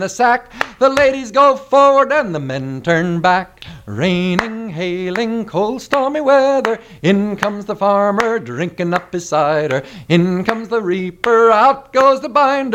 the sack. The ladies go forward and the men turn back. Raining, hailing, cold, stormy weather. In comes the farmer drinking up his cider. In comes the reaper, out goes the binder.